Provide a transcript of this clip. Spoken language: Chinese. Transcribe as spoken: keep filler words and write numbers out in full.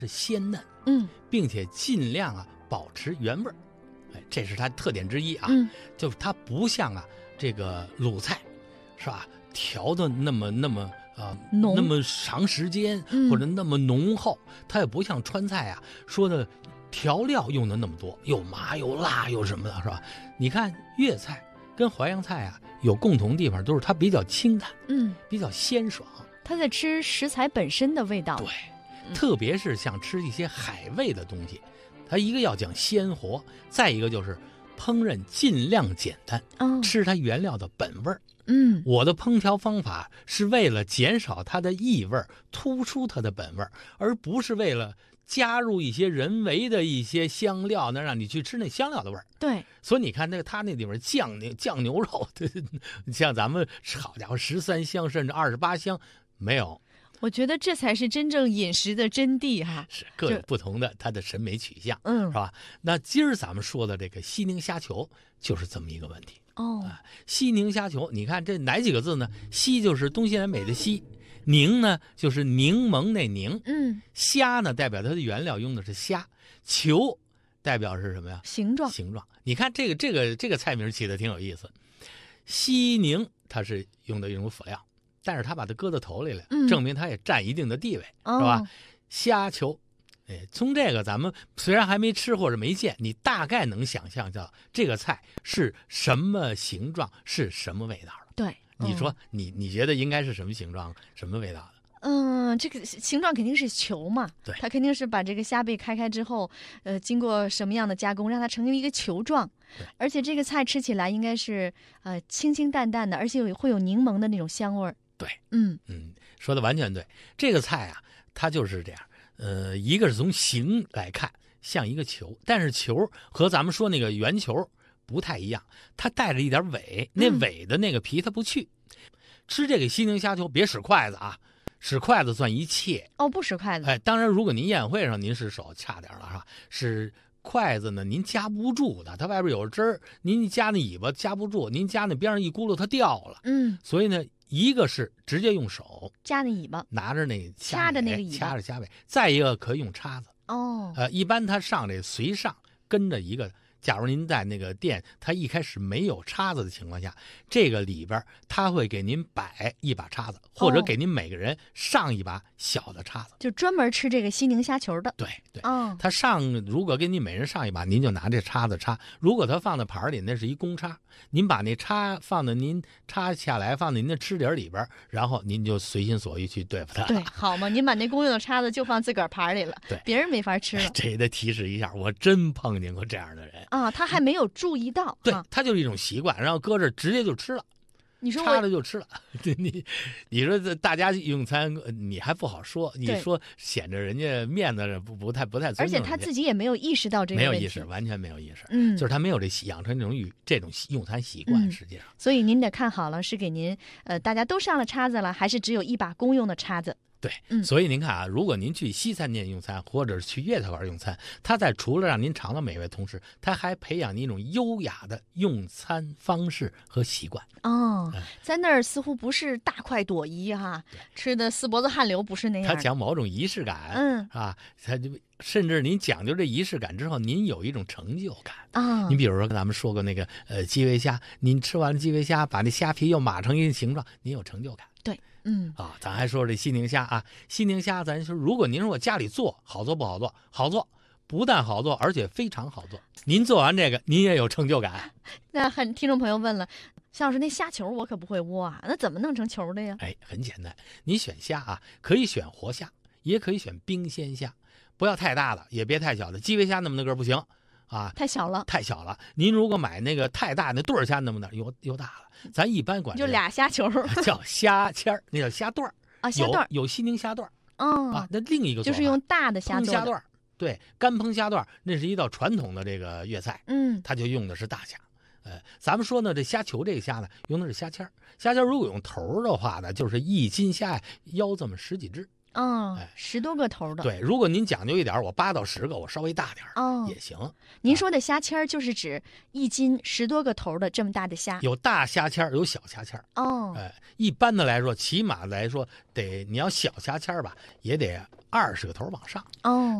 是鲜嫩， 嗯， 并且尽量啊保持原味儿，哎，这是它特点之一啊。 嗯， 就是它不像啊这个鲁菜，是吧？调的那么那么呃浓那么长时间， 嗯或者那么浓厚，它也不像川菜啊说的调料用的那么多，又麻又辣又什么的，是吧？你看粤菜跟淮扬菜啊有共同地方，都是它比较清淡， 嗯， 比较鲜爽。 他在吃食材本身的味道。 对， 嗯特别是像吃一些海味的东西，它一个要讲鲜活，再一个就是烹饪尽量简单， 哦， 吃它原料的本味儿。 嗯我的烹调方法是为了减少它的异味，突出它的本味，而不是为了加入一些人为的一些香料，能让你去吃那香料的味儿。 对， 所以你看那个它那里面酱牛酱牛肉，像咱们好家伙十三香甚至二十八香没有， 我觉得这才是真正饮食的真谛哈。 是各有不同的它的审美取向， 嗯是吧？那今儿咱们说的这个西宁虾球就是这么一个问题。 哦， 啊，西宁虾球，你看这哪几个字呢？西就是东西南北的西，宁呢就是柠檬那柠， 嗯， 虾呢代表它的原料用的是虾，球代表是什么呀？ 形状， 形状。你看这个这个这个菜名起的挺有意思，西宁它是用的一种辅料，但是它把它搁到头里来， 嗯证明它也占一定的地位， 哦是吧？虾球。哎，从这个咱们虽然还没吃或者没见，你大概能想象到这个菜是什么形状，是什么味道的。 对， 你说你你觉得应该是什么形状、什么味道的？ 嗯，这个形状肯定是球嘛， 对它肯定是把这个虾贝开开之后，呃，经过什么样的加工，让它成为一个球状对。 而且这个菜吃起来应该是呃清清淡淡的，而且有会有柠檬的那种香味儿。 对， 嗯嗯，说的完全对。这个菜啊，它就是这样。呃，一个是从形来看像一个球，但是球和咱们说那个圆球不太一样，它带着一点尾，那嗯尾的那个皮它不去。吃这个西宁虾球别使筷子啊，使筷子算一切。 哦，不使筷子。 哎，当然，如果您宴会上您使手差点了，是吧？使筷子呢，您夹不住的，它外边有汁儿，您夹那尾巴夹不住，您夹那边上一咕噜它掉了。 嗯， 所以呢，一个是直接用手夹那尾巴。 拿着那掐着那个尾巴掐着虾尾，再一个可以用叉子。 哦， 呃，一般它上这随上跟着一个。假如您在那个店，它一开始没有叉子的情况下，这个里边它会给您摆一把叉子，或者给您每个人上一把小的叉子， 就专门吃这个西宁虾球的。 对对， 哦， 它上如果给你每人上一把，您就拿这叉子插。如果它放在盘里，那是一公叉，您把那叉放在您插下来，放在您的吃碟里边，然后您就随心所欲去对付它。 对，好嘛，您把那公用的叉子就放自个儿盘里了， 对， 别人没法吃了。 这也得提示一下，我真碰见过这样的人。 啊，他还没有注意到。 对啊， 它就是一种习惯，然后搁这直接就吃了。 你说插我了就吃了，你你说这大家用餐，你还不好说，你说显着人家面子不不太不太尊重人家， 而且他自己也没有意识到这个问题， 没有意识，完全没有意识， 嗯， 就是他没有这养成这种语这种用餐习惯， 嗯实际上。 所以您得看好了，是给您呃大家都上了叉子了，还是只有一把公用的叉子？ 对， 嗯所以您看啊，如果您去西餐店用餐，或者是去粤菜馆用餐，他在除了让您尝到美味的同时，他还培养您一种优雅的用餐方式和习惯。 哦， 嗯在那儿似乎不是大快朵颐哈，吃的四脖子汗流，不是那样他的。 讲某种仪式感， 嗯啊，他就甚至您讲究这仪式感之后，您有一种成就感。 啊， 你比如说，咱们说过那个呃基围虾，您吃完了基围虾，把那虾皮又码成一个形状，您有成就感。 对，嗯啊，咱还说这西宁虾啊，西宁虾，咱说，如果您说我家里做好做不好做，好做，不但好做，而且非常好做。您做完这个，您也有成就感。 那很听众朋友问了，肖老师，那虾球我可不会窝啊，那怎么弄成球的呀？ 哎，很简单，你选虾啊，可以选活虾，也可以选冰鲜虾，不要太大的，也别太小的。基围虾那么大个儿不行啊， 太小了， 太小了。您如果买那个太大那对儿虾那么大，又又大了。咱一般管就俩虾球叫虾签儿，那叫虾段儿啊，虾段有有西宁虾段儿嗯啊。那另一个就是用大的虾做的烹虾段儿，对，干烹虾段儿，那是一道传统的这个粤菜， 嗯它就用的是大虾。呃，咱们说呢，这虾球这个虾呢，用的是虾签儿。虾签儿如果用头儿的话呢，就是一斤虾腰这么十几只。 嗯， 哎十多个头的。 对，如果您讲究一点，我八到十个，我稍微大点儿、 哦， 也行。 您说的虾签儿就是指一斤十多个头的这么大的虾。 有大虾签儿，有小虾签儿。 哦， 哎，一般的来说，起码来说得你要小虾签儿吧，也得二十个头往上。 哦。